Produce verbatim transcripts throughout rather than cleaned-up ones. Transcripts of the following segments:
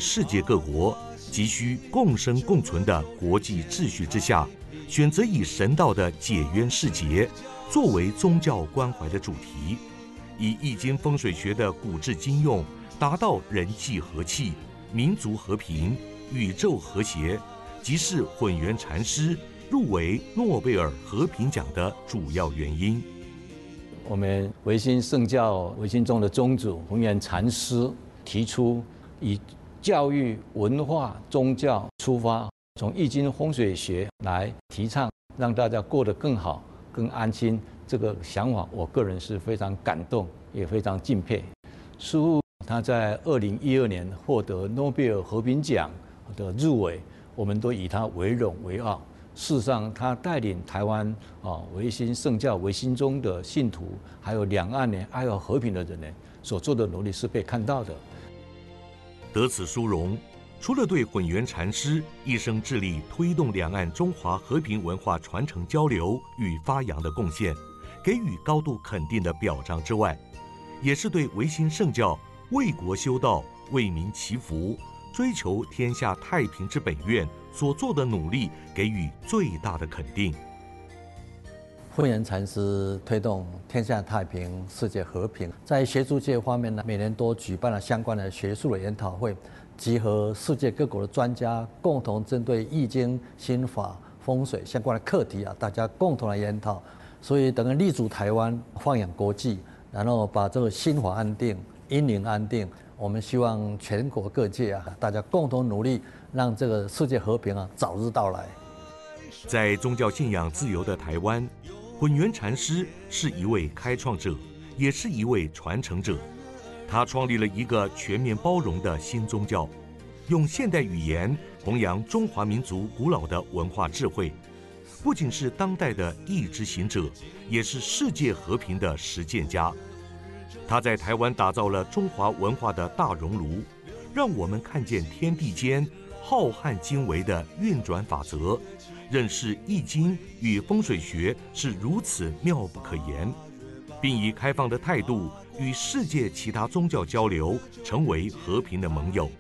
世界各国急需共生共存的国际秩序之下，选择以神道的解冤释结作为宗教关怀的主题，以易经风水学的古制今用，达到人际和气、民族和平、宇宙和谐，即是混元禅师入围诺贝尔和平奖的主要原因。 我们维新圣教维新宗的宗主混元禅师提出，以教育、文化、宗教出发，从易经风水学来提倡，让大家过得更好、更安心。这个想法，我个人是非常感动，也非常敬佩。苏武他在二零一二年获得诺贝尔和平奖的入围，我们都以他为荣为傲。事实上，他带领台湾啊维新圣教维新宗的信徒，还有两岸呢爱好和平的人呢，所做的努力是被看到的。 得此殊荣，除了对混元禅师一生致力推动两岸中华和平文化传承交流与发扬的贡献，给予高度肯定的表彰之外，也是对维新圣教为国修道、为民祈福、追求天下太平之本愿所做的努力给予最大的肯定。 混元禅师推动天下太平、世界和平，在学术界方面呢，每年都举办了相关的学术的研讨会，集合世界各国的专家，共同针对易经、心法、风水相关的课题啊，大家共同来研讨。所以等于立足台湾，放眼国际，然后把这个心法安定、阴灵安定。我们希望全国各界啊，大家共同努力，让这个世界和平啊早日到来。 在宗教信仰自由的台湾，混元禅师是一位开创者，也是一位传承者。他创立了一个全面包容的新宗教，用现代语言弘扬中华民族古老的文化智慧，不仅是当代的义之行者，也是世界和平的实践家。他在台湾打造了中华文化的大熔炉，让我们看见天地间浩瀚经纬的运转法则，认识易经与风水学是如此妙不可言，并以开放的态度与世界其他宗教交流，成为和平的盟友。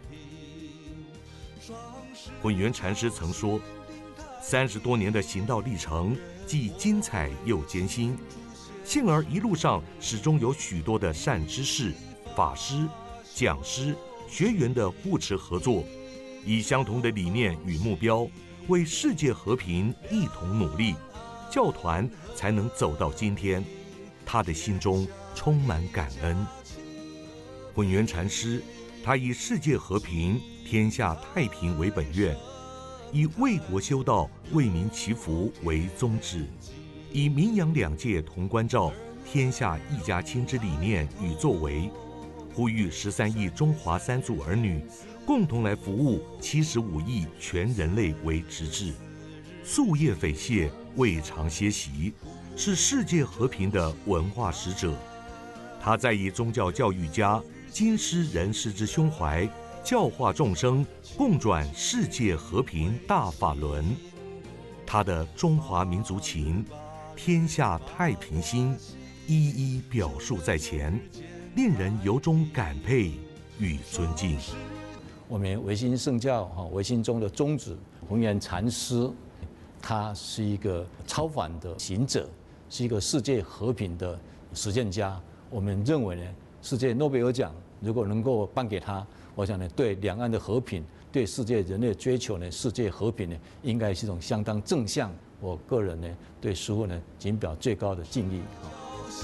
混元禅师曾说，三十多年的行道历程既精彩又艰辛，幸而一路上始终有许多的善知识、法师、讲师、学员的护持合作，以相同的理念与目标，为世界和平一同努力，教团才能走到今天。他的心中充满感恩。混元禅师，他以世界和平、天下太平为本愿，以为国修道、为民祈福为宗旨，以民养两界同关照、天下一家亲之理念与作为，呼吁十三亿中华三族儿女共同来服务七十五亿全人类为直至，夙夜匪懈，未尝歇息，是世界和平的文化使者。他在以宗教教育家、经师仁师之胸怀，教化众生，共转世界和平大法轮。他的中华民族情、天下太平心，一一表述在前，令人由衷感佩与尊敬。 我们维新圣教哈维新宗的宗旨混元禅师，他是一个超凡的行者，是一个世界和平的实践家。我们认为呢，世界诺贝尔奖如果能够颁给他，我想呢，对两岸的和平，对世界人类追求呢世界和平呢，应该是一种相当正向。我个人呢，对师父呢，仅表最高的敬意啊。